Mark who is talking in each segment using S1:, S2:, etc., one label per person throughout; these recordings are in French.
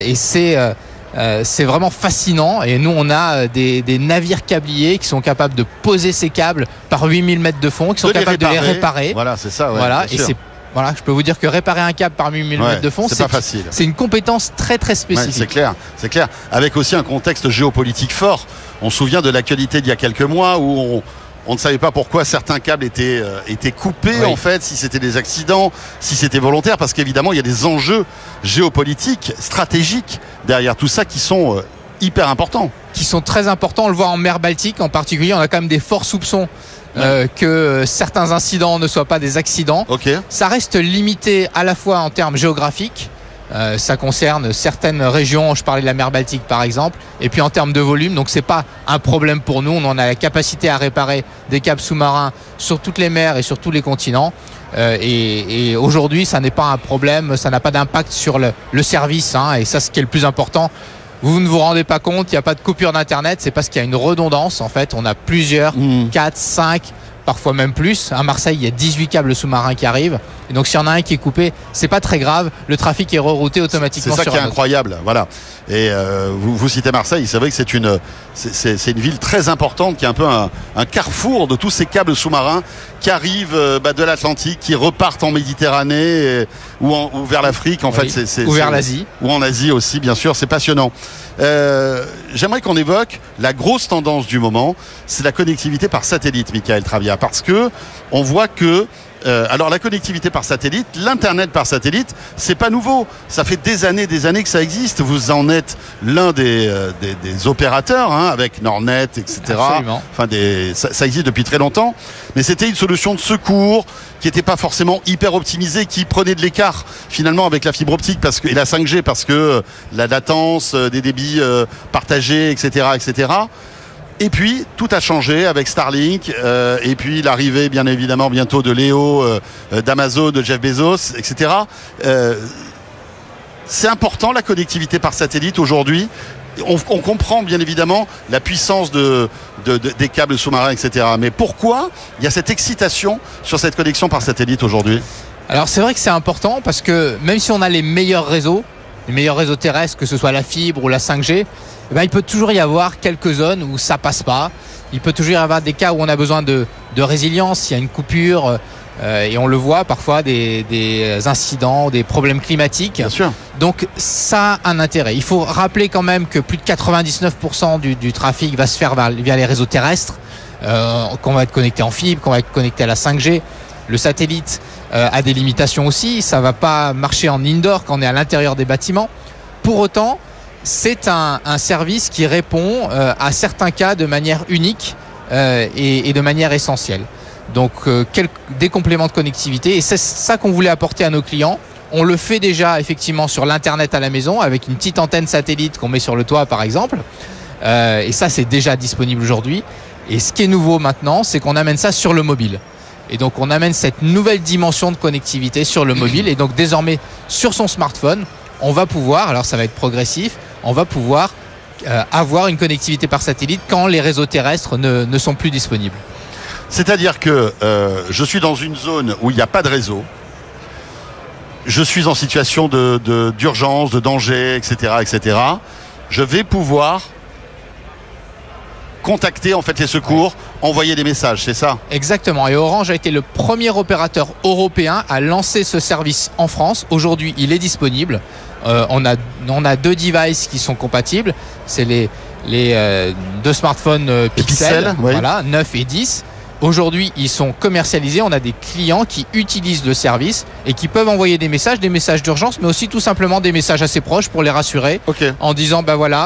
S1: Et c'est vraiment fascinant. Et nous, on a des navires câbliers qui sont capables de poser ces câbles par 8000 mètres de fond, qui sont capables de les réparer.
S2: Voilà, c'est ça. Ouais,
S1: voilà, et voilà, je peux vous dire que réparer un câble par 8000 mètres de fond,
S2: c'est pas facile.
S1: C'est une compétence très très spécifique.
S2: Ouais, c'est clair. Avec aussi un contexte géopolitique fort. On se souvient de l'actualité d'il y a quelques mois où on ne savait pas pourquoi certains câbles étaient coupés, en fait, si c'était des accidents, si c'était volontaire, parce qu'évidemment il y a des enjeux géopolitiques, stratégiques derrière tout ça qui sont hyper importants.
S1: Qui sont très importants, on le voit en mer Baltique en particulier, on a quand même des forts soupçons que certains incidents ne soient pas des accidents. Ça reste limité à la fois en termes géographiques, ça concerne certaines régions, je parlais de la mer Baltique par exemple, et puis en termes de volume, donc c'est pas un problème pour nous, on en a la capacité à réparer des câbles sous-marins sur toutes les mers et sur tous les continents, et aujourd'hui ça n'est pas un problème, ça n'a pas d'impact sur le service, et ça ce qui est le plus important. Vous ne vous rendez pas compte, il n'y a pas de coupure d'internet, c'est parce qu'il y a une redondance, en fait, on a plusieurs, 4, 5, parfois même plus. À Marseille, il y a 18 câbles sous-marins qui arrivent. Et donc, s'il y en a un qui est coupé, c'est pas très grave. Le trafic est rerouté automatiquement.
S2: C'est ça qui est incroyable. Voilà. Et vous citez Marseille. C'est vrai que c'est une ville très importante, qui est un peu un carrefour de tous ces câbles sous-marins qui arrivent de l'Atlantique, qui repartent en Méditerranée ou vers l'Afrique. En fait,
S1: ou vers l'Asie.
S2: Ou en Asie aussi, bien sûr. C'est passionnant. J'aimerais qu'on évoque la grosse tendance du moment. C'est la connectivité par satellite, Michael Travia, parce que on voit que alors la connectivité par satellite, l'internet par satellite, c'est pas nouveau. Ça fait des années que ça existe. Vous en êtes l'un des opérateurs, avec Nordnet, etc.
S1: Absolument.
S2: Enfin, ça existe depuis très longtemps. Mais c'était une solution de secours qui n'était pas forcément hyper optimisée, qui prenait de l'écart finalement avec la fibre optique et la 5G, parce que la latence, des débits partagés, etc., etc. Et puis, tout a changé avec Starlink, et puis l'arrivée, bien évidemment, bientôt de Léo, d'Amazon, de Jeff Bezos, etc. C'est important, la connectivité par satellite aujourd'hui. On comprend, bien évidemment, la puissance des câbles sous-marins, etc. Mais pourquoi il y a cette excitation sur cette connexion par satellite aujourd'hui ?
S1: Alors, c'est vrai que c'est important parce que même si on a les meilleurs réseaux terrestres, que ce soit la fibre ou la 5G, il peut toujours y avoir quelques zones où ça passe pas. Il peut toujours y avoir des cas où on a besoin de résilience, il y a une coupure, et on le voit parfois des incidents, des problèmes climatiques.
S2: Bien sûr.
S1: Donc ça a un intérêt. Il faut rappeler quand même que plus de 99% du trafic va se faire via les réseaux terrestres, qu'on va être connecté en fibre, qu'on va être connecté à la 5G. Le satellite a des limitations aussi, ça va pas marcher en indoor quand on est à l'intérieur des bâtiments. Pour autant, c'est un service qui répond à certains cas de manière unique et de manière essentielle. Donc des compléments de connectivité, et c'est ça qu'on voulait apporter à nos clients. On le fait déjà effectivement sur l'internet à la maison avec une petite antenne satellite qu'on met sur le toit par exemple, et ça c'est déjà disponible aujourd'hui. Et ce qui est nouveau maintenant, c'est qu'on amène ça sur le mobile. Et donc on amène cette nouvelle dimension de connectivité sur le mobile, et donc désormais sur son smartphone, on va pouvoir, alors ça va être progressif, on va pouvoir avoir une connectivité par satellite quand les réseaux terrestres ne sont plus disponibles.
S2: C'est-à-dire que je suis dans une zone où il n'y a pas de réseau, je suis en situation d'urgence, de danger, etc., etc. Je vais pouvoir contacter en fait les secours, envoyer des messages, c'est ça ?
S1: Exactement. Et Orange a été le premier opérateur européen à lancer ce service en France. Aujourd'hui, il est disponible. On a 2 devices qui sont compatibles. C'est les 2 smartphones Pixel, voilà, 9 et 10. Aujourd'hui, ils sont commercialisés. On a des clients qui utilisent le service et qui peuvent envoyer des messages d'urgence, mais aussi tout simplement des messages assez proches pour les rassurer, en disant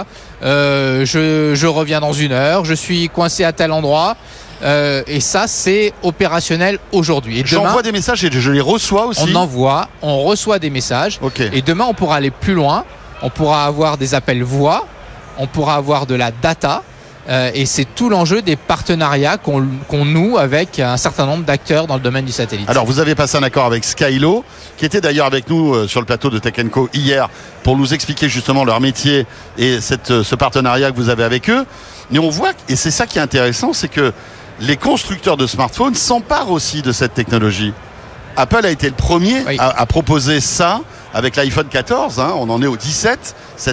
S1: je reviens dans 1 heure, je suis coincé à tel endroit. Et ça, c'est opérationnel aujourd'hui. Et
S2: j'envoie des messages et je les reçois aussi.
S1: On reçoit des messages. Et demain, on pourra aller plus loin. On pourra avoir des appels voix. On pourra avoir de la data. Et c'est tout l'enjeu des partenariats qu'on noue avec un certain nombre d'acteurs dans le domaine du satellite.
S2: Alors, vous avez passé un accord avec Skylo, qui était d'ailleurs avec nous sur le plateau de Tech & Co hier, pour nous expliquer justement leur métier et ce partenariat que vous avez avec eux. Mais on voit, et c'est ça qui est intéressant, c'est que les constructeurs de smartphones s'emparent aussi de cette technologie. Apple a été le premier à proposer ça avec l'iPhone 14, on en est au 17.